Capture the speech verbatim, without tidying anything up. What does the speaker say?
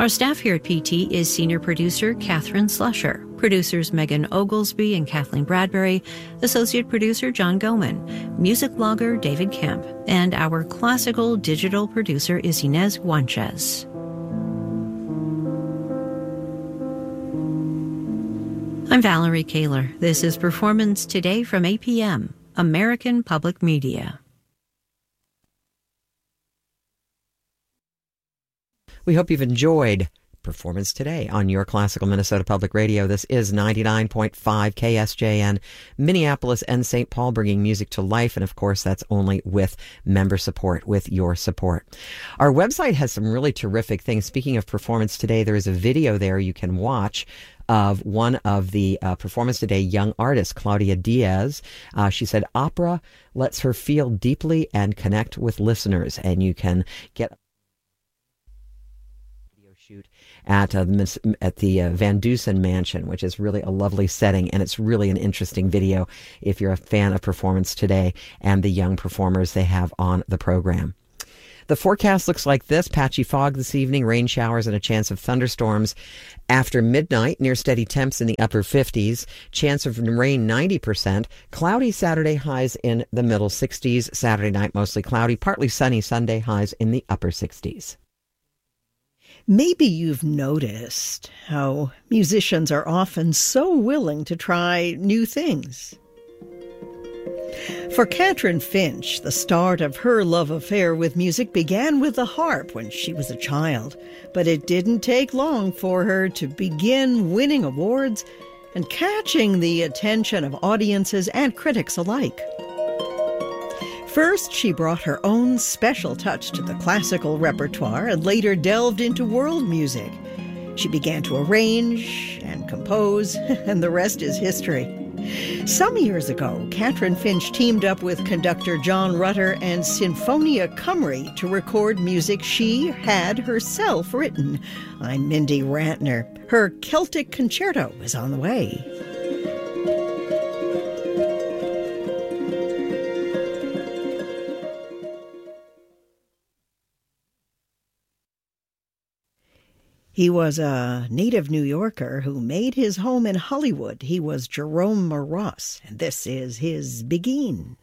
Our staff here at P T is senior producer Catherine Slusher, producers Megan Oglesby and Kathleen Bradbury, associate producer John Goman, music blogger David Kemp, and our classical digital producer is Inez Guanchez. I'm Valerie Kaler. This is Performance Today from A P M, American Public Media. We hope you've enjoyed Performance Today on your Classical Minnesota Public Radio. This is ninety-nine point five K S J N, Minneapolis and Saint Paul, bringing music to life. And of course, that's only with member support, with your support. Our website has some really terrific things. Speaking of Performance Today, there is a video there you can watch of one of the uh, Performance Today young artists, Claudia Diaz. Uh, she said opera lets her feel deeply and connect with listeners. And you can get shoot at uh, at the uh, Van Dusen Mansion, which is really a lovely setting, and it's really an interesting video if you're a fan of Performance Today and the young performers they have on the program. The forecast looks like this: patchy fog this evening, rain showers and a chance of thunderstorms after midnight, near steady temps in the upper fifties, chance of rain ninety percent, cloudy Saturday, highs in the middle sixties, Saturday night mostly cloudy, partly sunny Sunday, highs in the upper sixties. Maybe you've noticed how musicians are often so willing to try new things. For Katrin Finch, the start of her love affair with music began with the harp when she was a child, but it didn't take long for her to begin winning awards and catching the attention of audiences and critics alike. First, she brought her own special touch to the classical repertoire and later delved into world music. She began to arrange and compose, and the rest is history. Some years ago, Katrin Finch teamed up with conductor John Rutter and Sinfonia Cymru to record music she had herself written. I'm Mindy Rantner. Her Celtic Concerto is on the way. He was a native New Yorker who made his home in Hollywood. He was Jerome Moross, and this is his Begin.